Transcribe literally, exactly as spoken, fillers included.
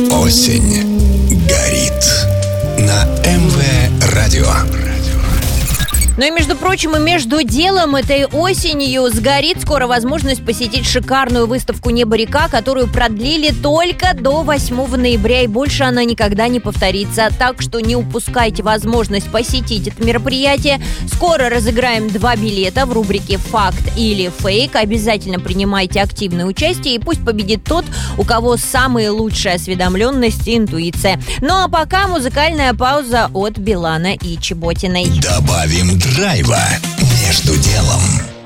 Осень горит на эм вэ радио. Ну и, между прочим, и между делом этой осенью сгорит скоро возможность посетить шикарную выставку «Небо-река», которую продлили только до восьмого ноября, и больше она никогда не повторится. Так что не упускайте возможность посетить это мероприятие. Скоро разыграем два билета в рубрике «Факт или фейк». Обязательно принимайте активное участие, и пусть победит тот, у кого самая лучшая осведомленность и интуиция. Ну а пока музыкальная пауза от Билана и Чеботиной. Добавим драйва между делом.